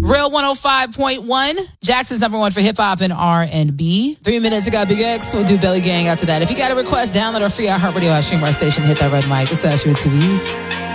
Real 105.1, Jackson's number one for hip hop and R&B. 3 minutes ago, Big X. We'll do Belly Gang after that. If you got a request, download our free iHeartRadio app, stream our station, hit that red mic. This is Ashley with 2 E's.